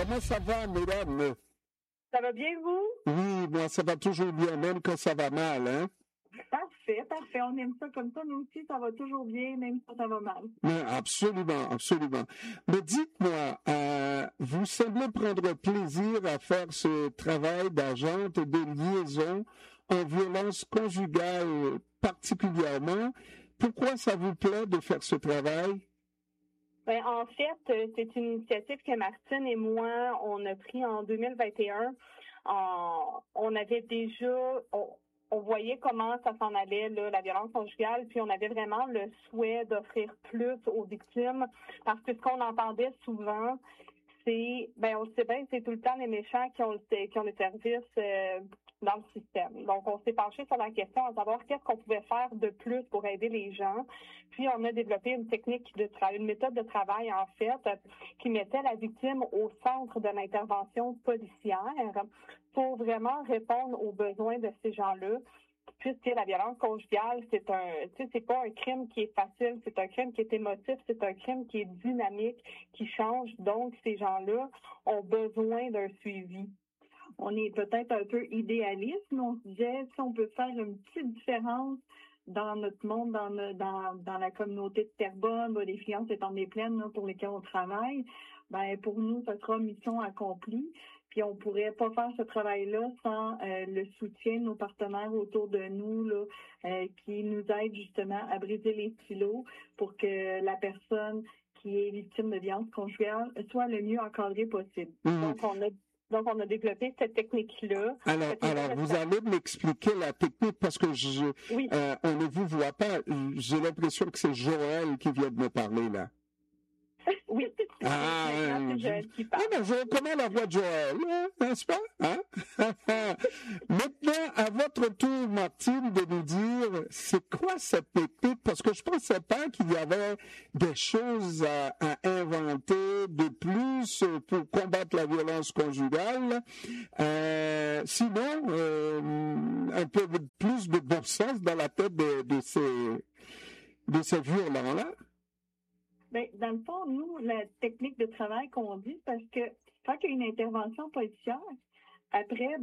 Comment ça va, mesdames? Ça va bien, vous? Oui, moi, ça va toujours bien, même quand ça va mal, hein? Parfait, parfait. On aime ça comme ça. Nous aussi, ça va toujours bien, même quand ça va mal. Oui, absolument, absolument. Mais dites-moi, vous semblez prendre plaisir à faire ce travail d'agente de liaison en violence conjugale particulièrement. Pourquoi ça vous plaît de faire ce travail? Ben, en fait, c'est une initiative que Martine et moi, on a pris en 2021. On avait déjà, on voyait comment ça s'en allait, là, la violence conjugale, puis on avait vraiment le souhait d'offrir plus aux victimes, parce que ce qu'on entendait souvent, on le sait bien, c'est tout le temps les méchants qui ont le service dans le système. Donc, on s'est penché sur la question à savoir qu'est-ce qu'on pouvait faire de plus pour aider les gens. Puis, on a développé une technique une méthode de travail, en fait, qui mettait la victime au centre de l'intervention policière pour vraiment répondre aux besoins de ces gens-là. Puisque la violence conjugale, c'est pas un crime qui est facile, c'est un crime qui est émotif, c'est un crime qui est dynamique, qui change. Donc, ces gens-là ont besoin d'un suivi. On est peut-être un peu idéaliste, mais on se disait si on peut faire une petite différence dans notre monde, dans la communauté de Terrebonne, les fiances étant des plaines là, pour lesquelles on travaille, ben pour nous, ça sera mission accomplie. Puis on pourrait pas faire ce travail-là sans le soutien de nos partenaires autour de nous là, qui nous aident justement à briser les silos pour que la personne qui est victime de violence conjugale soit le mieux encadrée possible. Donc, on a développé cette technique-là. Alors, vous allez m'expliquer la technique parce que Oui. On ne vous voit pas. J'ai l'impression que c'est Joël qui vient de me parler là. Oui. Maintenant, c'est Joël qui parle. Mais je reconnais la voix de Joël, n'est-ce pas? Hein? Maintenant, à votre tour, Martine, de nous dire c'est quoi cette technique? Parce que je pensais pas qu'il y avait des choses à inventer de plus pour combattre la violence conjugale. Sinon, un peu plus de bon sens dans la tête de ces violents-là. Ben, dans le fond, nous, la technique de travail qu'on dit, parce que quand il y a une intervention policière, après,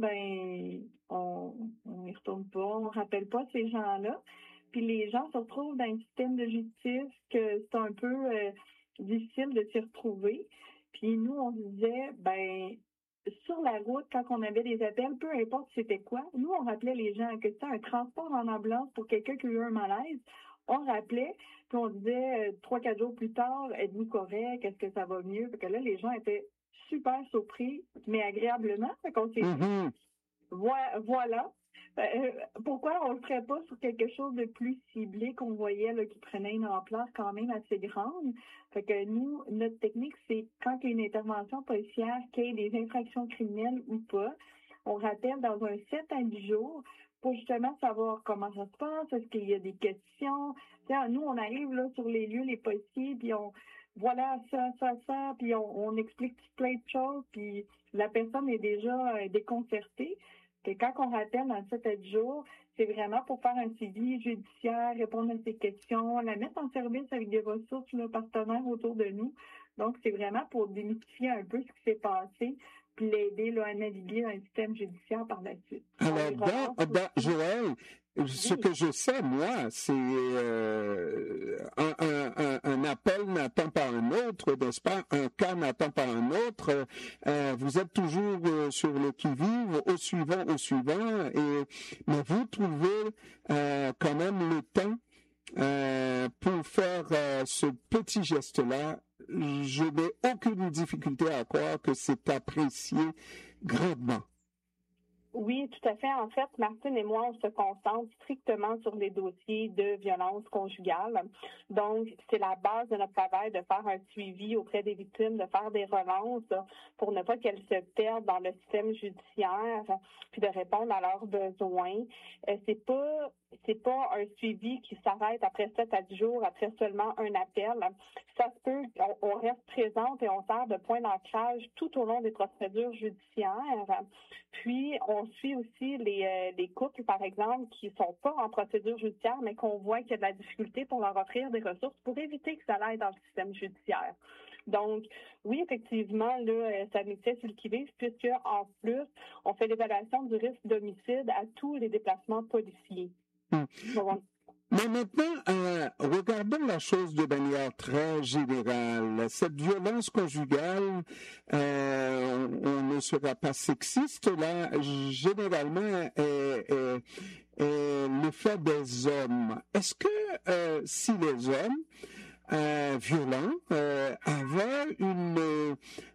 on y retourne pas, on rappelle pas ces gens-là. Puis les gens se retrouvent dans un système de justice que c'est un peu difficile de s'y retrouver. Puis nous, on se disait, sur la route, quand on avait des appels, peu importe c'était quoi, nous, on rappelait les gens que c'était un transport en ambulance pour quelqu'un qui a eu un malaise. On rappelait, puis on disait 3-4 jours plus tard, êtes-vous correct? Est-ce que ça va mieux? Parce que là, les gens étaient super surpris, mais agréablement. Fait qu'on s'est dit, voilà. Pourquoi on le ferait pas sur quelque chose de plus ciblé qu'on voyait là, qui prenait une ampleur quand même assez grande? Fait que nous, notre technique, c'est quand il y a une intervention policière, qu'il y ait des infractions criminelles ou pas, on rappelle dans un 7 à 10 jours pour justement savoir comment ça se passe, est-ce qu'il y a des questions. T'sais, nous, on arrive là sur les lieux, les policiers, puis voilà ça, puis on explique plein de choses, puis la personne est déjà déconcertée. Que quand on rappelle dans 7 à 10 jours, c'est vraiment pour faire un suivi judiciaire, répondre à ses questions, la mettre en service avec des ressources là, partenaires autour de nous. Donc, c'est vraiment pour démystifier un peu ce qui s'est passé, puis l'aider là, à naviguer dans le système judiciaire par la suite. Alors, Joël, ce que je sais, moi, c'est un appel n'attend pas un autre, n'est-ce pas? Un cas n'attend pas un autre. Vous êtes toujours sur le qui-vive, au suivant, mais vous trouvez quand même le temps pour faire ce petit geste-là. Je n'ai aucune difficulté à croire que c'est apprécié grandement. Oui, tout à fait. En fait, Martine et moi, on se concentre strictement sur les dossiers de violence conjugale. Donc, c'est la base de notre travail de faire un suivi auprès des victimes, de faire des relances pour ne pas qu'elles se perdent dans le système judiciaire, puis de répondre à leurs besoins. C'est pas un suivi qui s'arrête après 7 à 10 jours, après seulement un appel. Ça se peut, on reste présente et on sert de point d'ancrage tout au long des procédures judiciaires. Puis, on suit aussi les couples, par exemple, qui sont pas en procédure judiciaire, mais qu'on voit qu'il y a de la difficulté pour leur offrir des ressources pour éviter que ça aille dans le système judiciaire. Donc, oui, effectivement, là, ça mettait sur le qui-vive, puisque en plus, on fait l'évaluation du risque d'homicide à tous les déplacements policiers. Donc, mais maintenant, regardons la chose de manière très générale. Cette violence conjugale, on ne sera pas sexiste là, généralement est le fait des hommes. Est-ce que si les hommes violents avaient une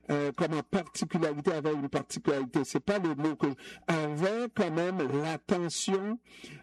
particularité, c'est pas le mot que avait quand même l'attention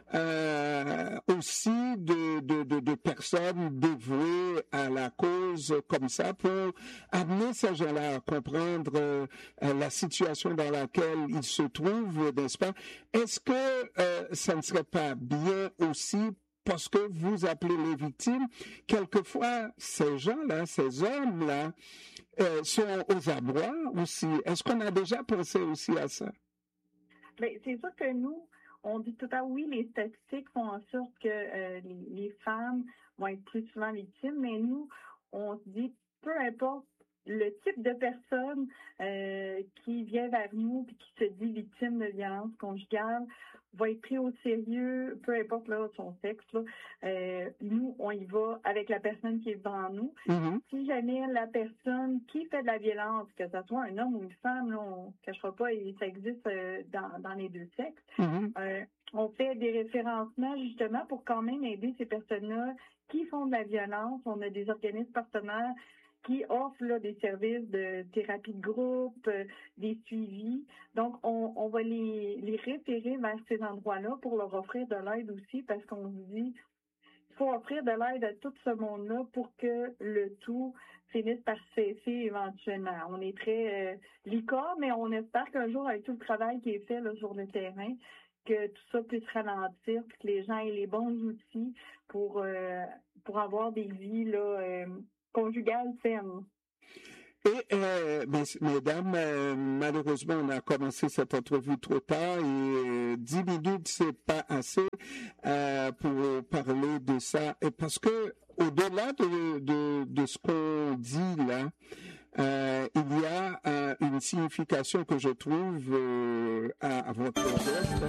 aussi de personnes dévouées à la cause comme ça pour amener ces gens-là à comprendre la situation dans laquelle ils se trouvent, n'est-ce pas? Est-ce que ça ne serait pas bien aussi parce que vous appelez les victimes, quelquefois ces gens-là, ces hommes-là, sont aux abois aussi. Est-ce qu'on a déjà pensé aussi à ça? Bien, c'est sûr que nous, on dit tout le temps, oui, les statistiques font en sorte que les femmes vont être plus souvent victimes, mais nous, on se dit, peu importe le type de personne qui vient vers nous et qui se dit victime de violence conjugale va être pris au sérieux, peu importe là, son sexe. Là. Nous, on y va avec la personne qui est devant nous. Mm-hmm. Si jamais la personne qui fait de la violence, que ce soit un homme ou une femme, là, on ne cachera pas, et ça existe dans les deux sexes, Mm-hmm. on fait des référencements justement pour quand même aider ces personnes-là qui font de la violence. On a des organismes partenaires qui offrent là, des services de thérapie de groupe, des suivis. Donc, on va les référer vers ces endroits-là pour leur offrir de l'aide aussi parce qu'on se dit il faut offrir de l'aide à tout ce monde-là pour que le tout finisse par cesser éventuellement. On est très licorne, mais on espère qu'un jour, avec tout le travail qui est fait là, sur le terrain, que tout ça puisse ralentir, que les gens aient les bons outils pour avoir des vies là, conjugales saines. Et, mesdames, malheureusement, on a commencé cette entrevue trop tard et 10 minutes, c'est pas assez pour parler de ça. Et parce que, au-delà de ce qu'on dit là, il y a une signification que je trouve à votre geste.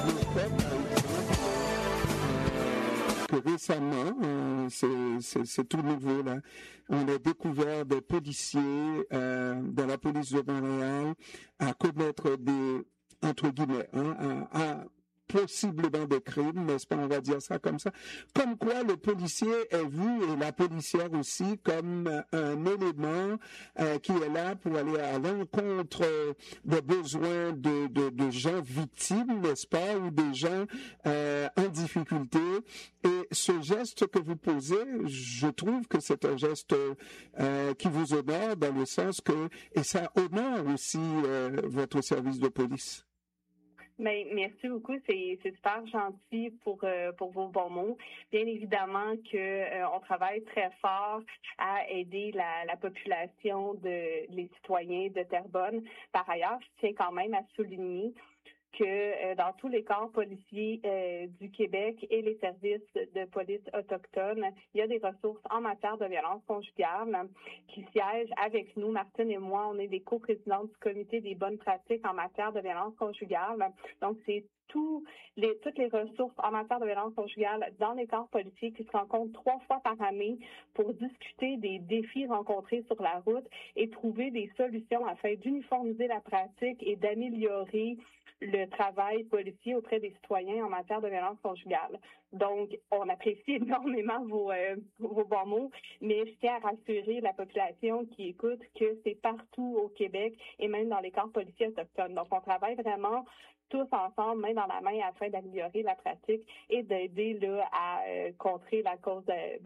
Que récemment, c'est tout nouveau là, on a découvert des policiers de la police de Montréal à commettre des, entre guillemets, possiblement des crimes, n'est-ce pas, on va dire ça comme ça. Comme quoi le policier est vu, et la policière aussi, comme un élément qui est là pour aller à l'encontre des besoins de gens victimes, n'est-ce pas, ou des gens en difficulté. Et ce geste que vous posez, je trouve que c'est un geste qui vous honore dans le sens que, et ça honore aussi votre service de police. Mais merci beaucoup, c'est super gentil pour vos bons mots. Bien évidemment que on travaille très fort à aider la population les citoyens de Terrebonne. Par ailleurs, je tiens quand même à souligner que dans tous les corps policiers du Québec et les services de police autochtones, il y a des ressources en matière de violence conjugale qui siègent avec nous. Martine et moi, on est des coprésidentes du comité des bonnes pratiques en matière de violence conjugale. Donc, c'est toutes les ressources en matière de violence conjugale dans les corps policiers qui se rencontrent 3 fois par année pour discuter des défis rencontrés sur la route et trouver des solutions afin d'uniformiser la pratique et d'améliorer le travail policier auprès des citoyens en matière de violence conjugale. Donc, on apprécie énormément vos bons mots, mais je tiens à rassurer la population qui écoute que c'est partout au Québec et même dans les corps policiers autochtones. Donc, on travaille vraiment tous ensemble, main dans la main, afin d'améliorer la pratique et d'aider là à contrer la cause,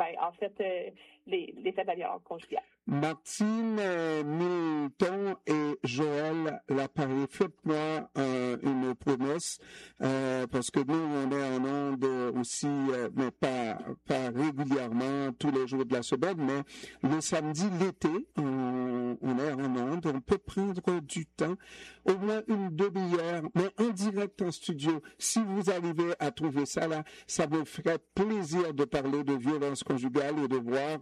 les faits de la violence conjugale. Martine, Milton et Joël Laparié, faites-moi une promesse, parce que nous, on est en onde aussi, mais pas régulièrement tous les jours de la semaine, mais le samedi, l'été, on est en onde regarde, on peut prendre du temps, au moins une demi-heure, mais en direct en studio. Si vous arrivez à trouver ça là, ça me ferait plaisir de parler de violence conjugale et de voir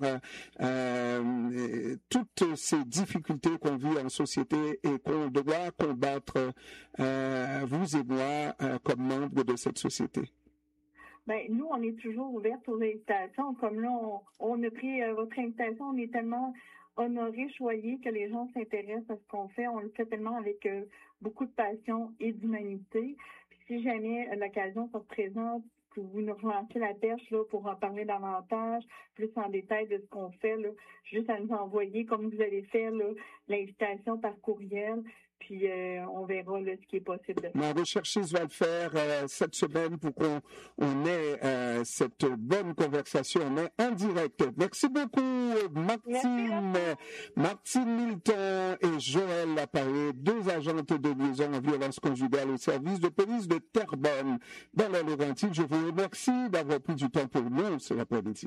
toutes ces difficultés qu'on vit en société et qu'on doit combattre, vous et moi, comme membres de cette société. Ben, nous, on est toujours ouverts aux invitations. Comme là, on a pris votre invitation. On est tellement honorés, choyés que les gens s'intéressent à ce qu'on fait. On le fait tellement avec beaucoup de passion et d'humanité. Puis si jamais l'occasion se présente, que vous nous relancez la perche là, pour en parler davantage, plus en détail de ce qu'on fait, là, juste à nous envoyer, comme vous avez fait, l'invitation par courriel. Puis on verra là, ce qui est possible. Ma recherchiste va le faire cette semaine pour qu'on ait cette bonne conversation, mais en direct. Merci beaucoup, Martine. Martine Milton et Joël Lapayé, 2 agentes de liaison en violence conjugale au service de police de Terrebonne dans la Laurentide. Je vous remercie d'avoir pris du temps pour nous cet après-midi.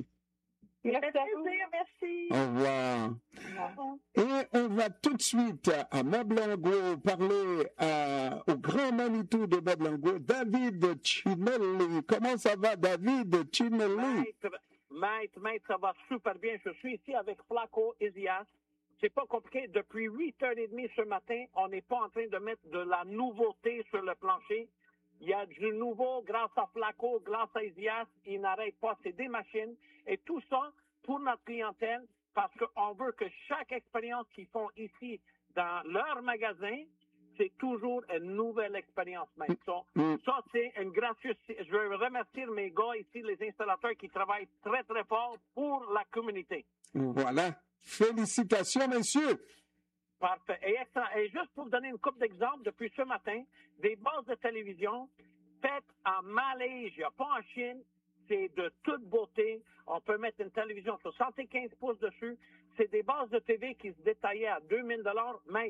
Merci. Au revoir. Et on va tout de suite à Mablango parler au grand Manitou de Mablango, David Chinelli. Comment ça va, David Chinelli? Maître, ça va super bien. Je suis ici avec Flaco Isias. C'est pas compliqué. Depuis 8h30 ce matin, on n'est pas en train de mettre de la nouveauté sur le plancher. Il y a du nouveau grâce à Flaco, grâce à Isias. Ils n'arrêtent pas. C'est des machines. Et tout ça pour notre clientèle parce qu'on veut que chaque expérience qu'ils font ici dans leur magasin, c'est toujours une nouvelle expérience, même. Ça, c'est une gracieuse... Je veux remercier mes gars ici, les installateurs qui travaillent très, très fort pour la communauté. Voilà. Félicitations, messieurs. Parfait. Et juste pour vous donner une couple d'exemples, depuis ce matin, des bases de télévision faites en Malaisie, pas en Chine. C'est de toute beauté. On peut mettre une télévision 75 pouces dessus. C'est des bases de TV qui se détaillaient à 2000 $, mais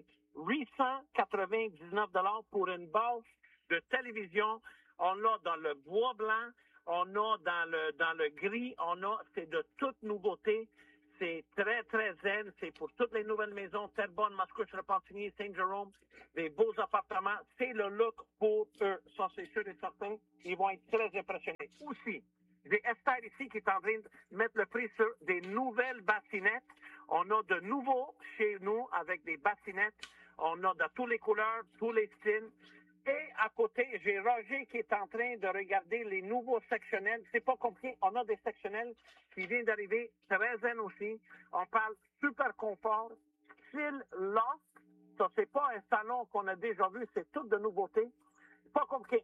899 $ pour une base de télévision. On l'a dans le bois blanc, on a dans le gris, c'est de toute nouveauté. C'est très, très zen. C'est pour toutes les nouvelles maisons, Terrebonne, Mascouche, Repentigny, Saint-Jérôme, des beaux appartements. C'est le look pour eux. Ça, c'est sûr et certain. Ils vont être très impressionnés. Aussi, j'ai Esther ici qui est en train de mettre le prix sur des nouvelles bassinettes. On a de nouveaux chez nous avec des bassinettes. On a de toutes les couleurs, tous les styles. Et à côté, j'ai Roger qui est en train de regarder les nouveaux sectionnels. C'est pas compliqué. On a des sectionnels qui viennent d'arriver, très zen aussi. On parle super confort, style loft. Ça, c'est pas un salon qu'on a déjà vu, c'est tout de nouveauté. Pas compliqué.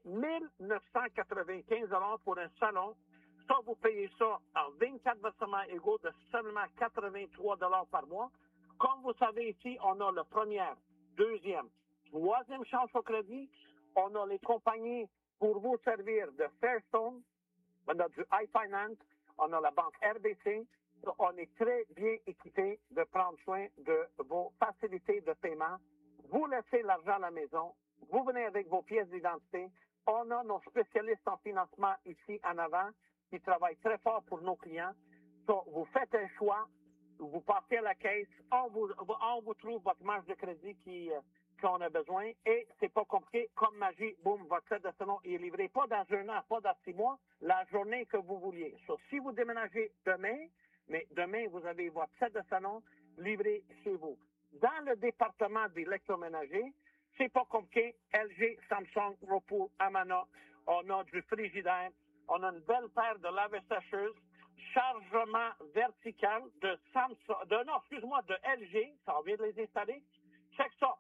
1995 $ pour un salon. Ça, vous payez ça en 24 versements égaux de seulement 83 $ par mois. Comme vous savez ici, on a le premier, deuxième, troisième chance au crédit. On a les compagnies pour vous servir de Fairstone. On a du iFinance. On a la banque RBC. On est très bien équipé de prendre soin de vos facilités de paiement. Vous laissez l'argent à la maison. Vous venez avec vos pièces d'identité. On a nos spécialistes en financement ici en avant qui travaillent très fort pour nos clients. So, vous faites un choix, vous passez à la caisse, on vous trouve votre marge de crédit qu'on a besoin et c'est pas compliqué. Comme magie, boum, votre set de salon est livré pas dans 1 an, pas dans 6 mois, la journée que vous vouliez. So, si vous déménagez demain, mais demain, vous avez votre set de salon livré chez vous. Dans le département d'électroménager, c'est pas compliqué. LG, Samsung, Whirlpool, Amana, on a du frigidaire, on a une belle paire de lave-sécheuses, chargement vertical de Samsung, de LG, ça vient de les installer. Check ça,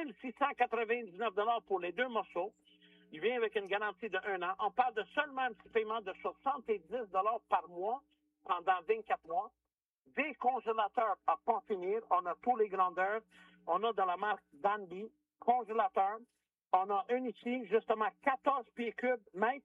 1699 $ pour les 2 morceaux. Il vient avec une garantie de 1 an. On parle de seulement un petit paiement de 70 $ par mois pendant 24 mois. Des congélateurs à pas finir. On a tous les grandeurs. On a dans la marque Danby, congélateur. On a un ici, justement, 14 pieds cubes, mètre,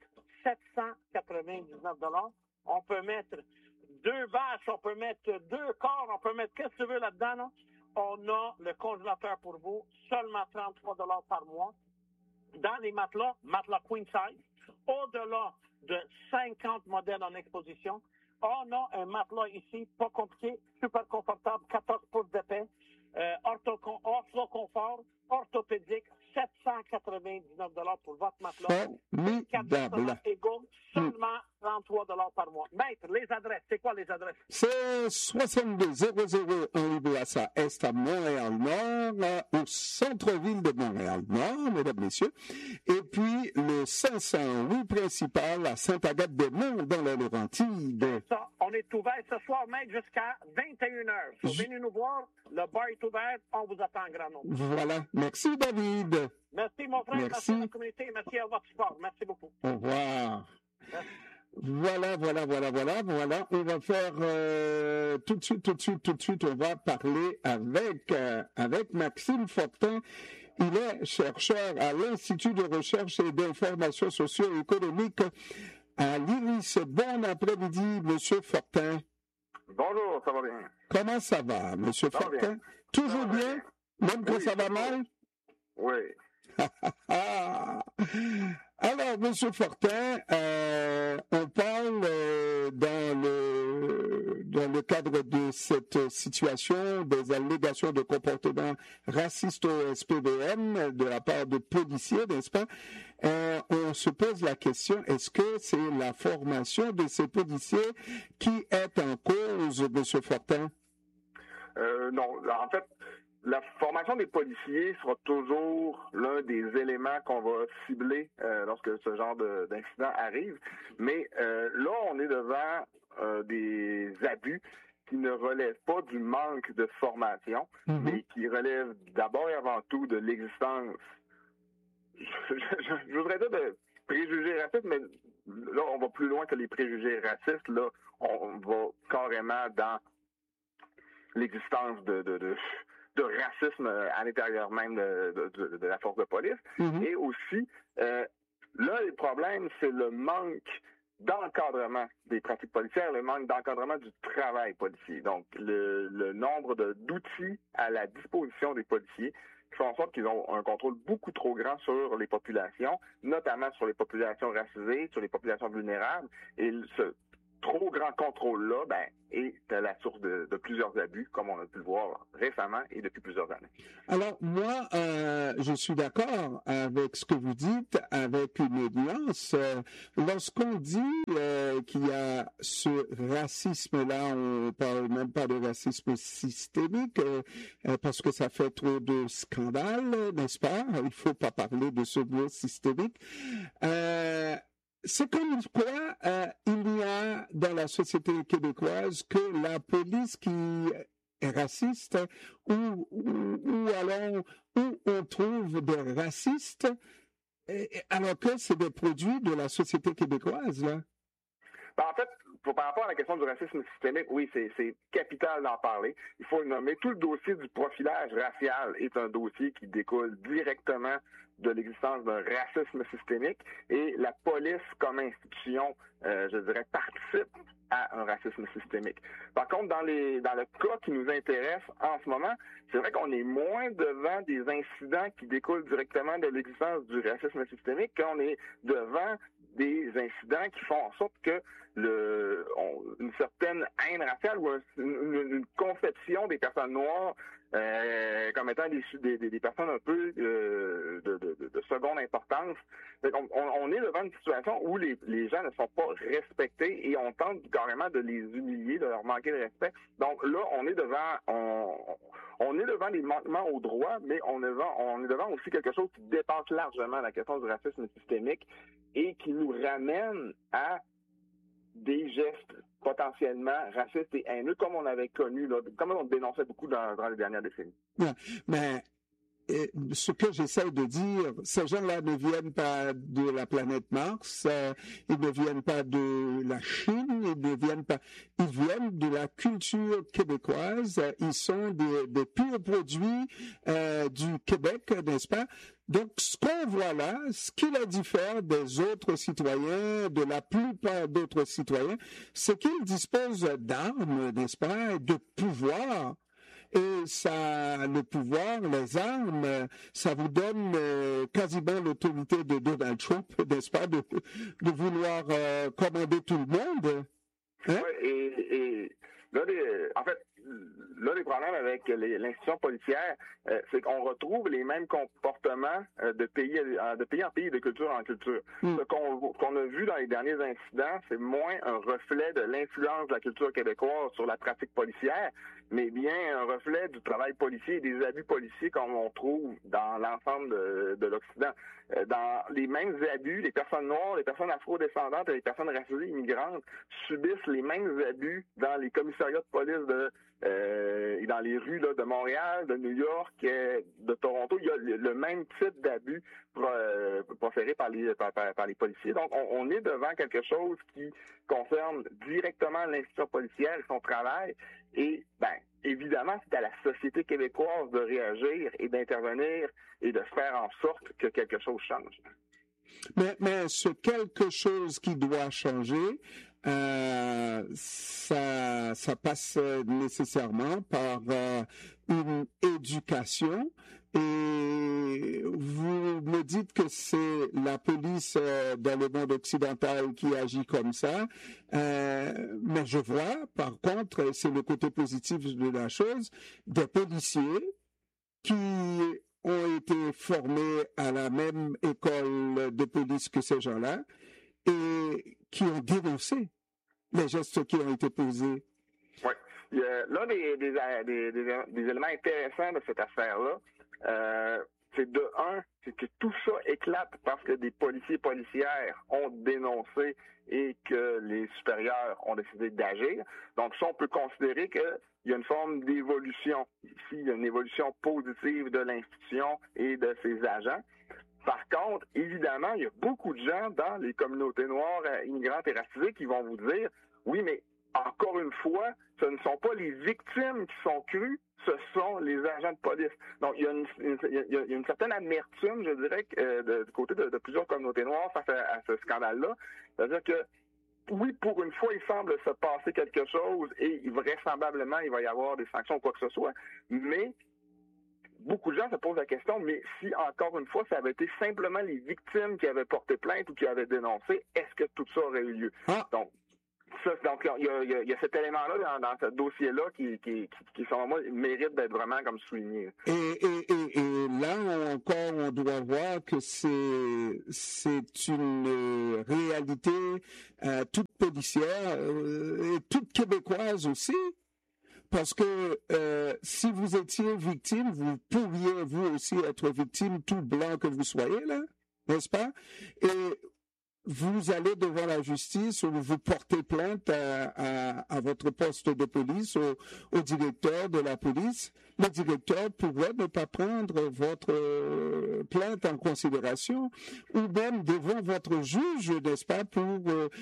799 $. On peut mettre 2 vaches, on peut mettre 2 corps, on peut mettre qu'est-ce que tu veux là-dedans, là? On a le congélateur pour vous, seulement 33 $ par mois. Dans les matelas queen size, au-delà de 50 modèles en exposition, on a un matelas ici, pas compliqué, super confortable, 14 pouces d'épais, ortho confort orthopédique, 799 $ pour votre matelas. Formidable. Égaux, seulement 33 $ par mois. Maître, les adresses, c'est quoi les adresses? C'est 6200 Henri Bourassa Est à Montréal-Nord, au centre-ville de Montréal-Nord, mesdames, messieurs. Et puis, le 500 rue principale à Sainte-Agathe-des-Monts, dans la Laurentide. Ça, on est ouvert ce soir, maître, jusqu'à 21h. So, venez nous voir, le bar est ouvert, on vous attend en grand nombre. Voilà. Merci, David. Merci, mon frère. Merci à la communauté. Merci à votre support. Merci beaucoup. Au revoir. Merci. Voilà. On va faire tout de suite, on va parler avec Maxime Fortin. Il est chercheur à l'Institut de recherche et d'information socio-économique à l'IRIS. Bon après-midi, Monsieur Fortin. Bonjour, ça va bien? Comment ça va, Monsieur Fortin? Bien. Toujours bien? Même quand ça va mal? Oui. Alors, Monsieur Fortin, on parle dans le cadre de cette situation des allégations de comportement raciste au SPVM de la part de policiers, n'est-ce pas? On se pose la question, est-ce que c'est la formation de ces policiers qui est en cause, Monsieur Fortin? Non, en fait, la formation des policiers sera toujours l'un des éléments qu'on va cibler lorsque ce genre d'incident arrive. Mais là, on est devant des abus qui ne relèvent pas du manque de formation, mais qui relèvent d'abord et avant tout de l'existence, je voudrais dire de préjugés racistes, mais là, on va plus loin que les préjugés racistes. Là, on va carrément dans l'existence de racisme à l'intérieur même de la force de police. Et aussi, là, le problème, c'est le manque d'encadrement des pratiques policières, le manque d'encadrement du travail policier. Donc, le nombre d'outils à la disposition des policiers qui font en sorte qu'ils ont un contrôle beaucoup trop grand sur les populations, notamment sur les populations racisées, sur les populations vulnérables. Et ce trop grand contrôle-là, est la source de plusieurs abus, comme on a pu le voir récemment et depuis plusieurs années. Alors, moi, je suis d'accord avec ce que vous dites, avec une nuance. Lorsqu'on dit qu'il y a ce racisme-là, on parle même pas de racisme systémique, parce que ça fait trop de scandales, n'est-ce pas? Il faut pas parler de ce mot systémique. C'est comme quoi il y a dans la société québécoise que la police qui est raciste ou alors où on trouve des racistes alors que c'est des produits de la société québécoise, là. En fait, par rapport à la question du racisme systémique, oui, c'est capital d'en parler. Il faut le nommer. Tout le dossier du profilage racial est un dossier qui découle directement de l'existence d'un racisme systémique et la police comme institution, je dirais, participe à un racisme systémique. Par contre, dans le cas qui nous intéresse en ce moment, c'est vrai qu'on est moins devant des incidents qui découlent directement de l'existence du racisme systémique qu'on est devant des incidents qui font en sorte que une certaine haine raciale ou une conception des personnes noires comme étant des personnes un peu de seconde importance. On est devant une situation où les gens ne sont pas respectés et on tente carrément de les humilier, de leur manquer de respect. Donc là, on est devant des manquements aux droits, mais on est devant aussi quelque chose qui dépasse largement la question du racisme systémique et qui nous ramène à des gestes potentiellement racistes et haineux, comme on avait connu, là, comme on dénonçait beaucoup dans les dernières décennies. Mais ce que j'essaie de dire, ces gens-là ne viennent pas de la planète Mars, ils ne viennent pas de la Chine, ils viennent de la culture québécoise, ils sont des purs produits du Québec, n'est-ce pas? Donc, ce qu'on voit là, ce qui les diffère des autres citoyens, de la plupart d'autres citoyens, c'est qu'ils disposent d'armes, n'est-ce pas, et de pouvoir. Et ça, le pouvoir, les armes, ça vous donne quasiment l'autorité de Donald Trump, n'est-ce pas, de vouloir commander tout le monde. Hein? Oui, et là, en fait, l'un des problèmes avec l'institution policière, c'est qu'on retrouve les mêmes comportements de pays en pays, de culture en culture. Ce qu'on a vu dans les derniers incidents, c'est moins un reflet de l'influence de la culture québécoise sur la pratique policière, mais bien un reflet du travail policier et des abus policiers qu'on trouve dans l'ensemble de l'Occident. Dans les mêmes abus, les personnes noires, les personnes afro-descendantes et les personnes racisées immigrantes subissent les mêmes abus dans les commissariats de police et dans les rues là, de Montréal, de New York, de Toronto. Il y a le même type d'abus proférés par les policiers. Donc, on est devant quelque chose qui concerne directement l'institution policière et son travail. Et, évidemment, c'est à la société québécoise de réagir et d'intervenir et de faire en sorte que quelque chose change. Mais ce quelque chose qui doit changer, ça passe nécessairement par une éducation. Et vous me dites que c'est la police dans le monde occidental qui agit comme ça, mais je vois, par contre, c'est le côté positif de la chose, des policiers qui ont été formés à la même école de police que ces gens-là et qui ont dénoncé les gestes qui ont été posés. Oui. L'un des éléments intéressants de cette affaire-là, c'est c'est que tout ça éclate parce que des policiers et policières ont dénoncé et que les supérieurs ont décidé d'agir. Donc ça, on peut considérer qu'il y a une forme d'évolution. Ici, il y a une évolution positive de l'institution et de ses agents. Par contre, évidemment, il y a beaucoup de gens dans les communautés noires, immigrantes et racisées qui vont vous dire « Oui, mais encore une fois, ce ne sont pas les victimes qui sont crues, ce sont les agents de police. » Donc, il y a une certaine amertume, je dirais, du côté de plusieurs communautés noires face à ce scandale-là. C'est-à-dire que, oui, pour une fois, il semble se passer quelque chose et vraisemblablement, il va y avoir des sanctions ou quoi que ce soit, mais beaucoup de gens se posent la question, mais si, encore une fois, ça avait été simplement les victimes qui avaient porté plainte ou qui avaient dénoncé, est-ce que tout ça aurait eu lieu? Donc, il y a cet élément-là dans ce dossier-là qui, selon moi, mérite d'être vraiment comme souligné. Et là, encore, on doit voir que c'est une réalité toute policière et toute québécoise aussi. Parce que si vous étiez victime, vous pourriez vous aussi être victime, tout blanc que vous soyez, là, n'est-ce pas? Et vous allez devant la justice ou vous portez plainte à votre poste de police, au directeur de la police. Le directeur pourrait ne pas prendre votre plainte en considération ou même devant votre juge, n'est-ce pas, pour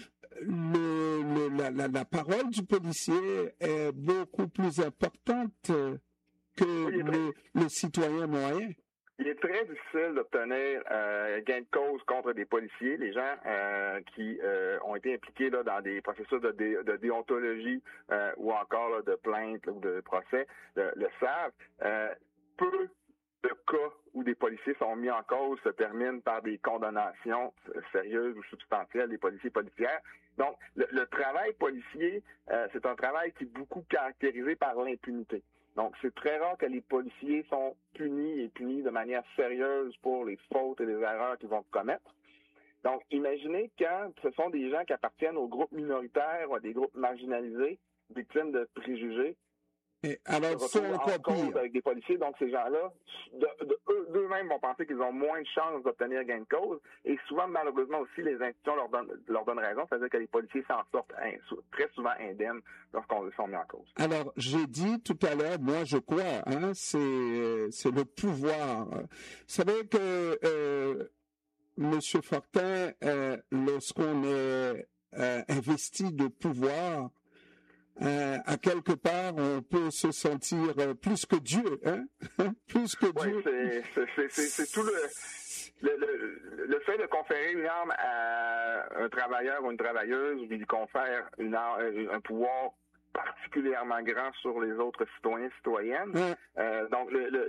la parole du policier est beaucoup plus importante que le citoyen moyen. Il est très difficile d'obtenir gain de cause contre des policiers. Les gens qui ont été impliqués là, dans des processus de déontologie ou encore là, de plainte ou de procès le savent. Peu de cas où des policiers sont mis en cause se terminent par des condamnations sérieuses ou substantielles des policiers et policières. Donc, le travail policier, c'est un travail qui est beaucoup caractérisé par l'impunité. Donc, c'est très rare que les policiers sont punis de manière sérieuse pour les fautes et les erreurs qu'ils vont commettre. Donc, imaginez quand ce sont des gens qui appartiennent aux groupes minoritaires ou à des groupes marginalisés, victimes de préjugés, et alors, se retrouvent en cause avec des policiers. Donc, ces gens-là, d'eux-mêmes vont penser qu'ils ont moins de chances d'obtenir gain de cause. Et souvent, malheureusement aussi, les institutions leur donnent raison. C'est-à-dire que les policiers s'en sortent très souvent indemnes lorsqu'on les sont mis en cause. Alors, j'ai dit tout à l'heure, moi, je crois, c'est le pouvoir. Vous savez que, Monsieur Fortin, lorsqu'on est investi de pouvoir, à quelque part, on peut se sentir plus que Dieu, hein? Plus que Dieu. Oui, c'est tout le fait de conférer une arme à un travailleur ou une travailleuse, lui confère un pouvoir particulièrement grand sur les autres citoyens, citoyennes. Donc, les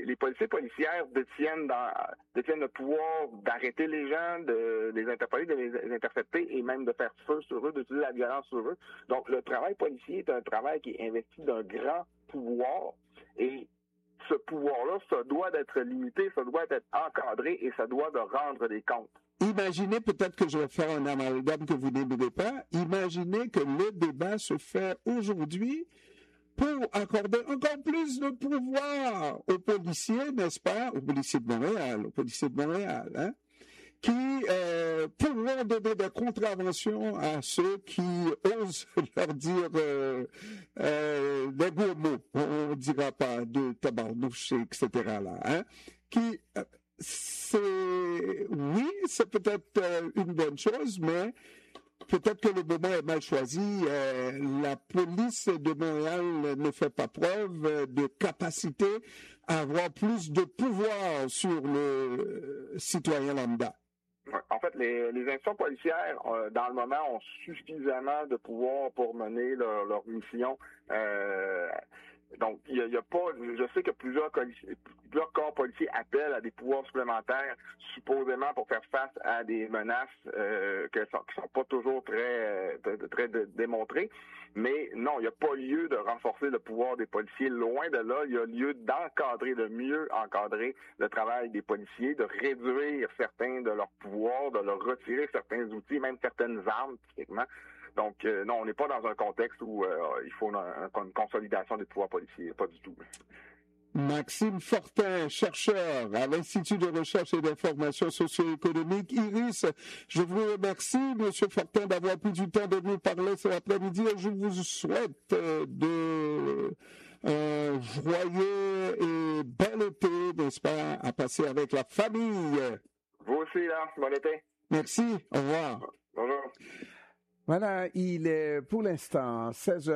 les policiers policières détiennent le pouvoir d'arrêter les gens, de les interpeller, de les intercepter et même de faire feu sur eux, d'utiliser la violence sur eux. Donc, le travail policier est un travail qui est investi d'un grand pouvoir et ce pouvoir-là, ça doit d'être limité, ça doit être encadré et ça doit de rendre des comptes. Imaginez, peut-être que je vais faire un amalgame que vous n'aimerez pas, imaginez que le débat se fait aujourd'hui pour accorder encore plus de pouvoir aux policiers, n'est-ce pas, aux policiers de Montréal, hein, qui pourront donner des contraventions à ceux qui osent leur dire des gros mots, on ne dira pas de tabarnouche, etc. là, hein, qui c'est peut-être une bonne chose, mais peut-être que le moment est mal choisi. La police de Montréal ne fait pas preuve de capacité à avoir plus de pouvoir sur le citoyen lambda. En fait, les institutions policières, dans le moment, ont suffisamment de pouvoir pour mener leur mission. Donc, il y a pas. Je sais que plusieurs corps policiers appellent à des pouvoirs supplémentaires, supposément pour faire face à des menaces qui sont pas toujours très démontrées. Mais non, il n'y a pas lieu de renforcer le pouvoir des policiers. Loin de là, il y a lieu d'encadrer, de mieux encadrer le travail des policiers, de réduire certains de leurs pouvoirs, de leur retirer certains outils, même certaines armes, typiquement. Donc, non, on n'est pas dans un contexte où il faut une consolidation des pouvoirs policiers, pas du tout. Maxime Fortin, chercheur à l'Institut de recherche et d'information socio-économique IRIS. Je vous remercie, M. Fortin, d'avoir pris du temps de nous parler cet après-midi. Je vous souhaite de joyeux et bel été, n'est-ce pas, à passer avec la famille. Vous aussi, là. Bon été. Merci. Au revoir. Bonjour. Voilà, il est pour l'instant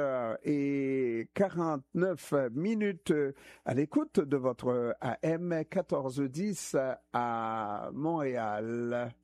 16h49 à l'écoute de votre AM 1410 à Montréal.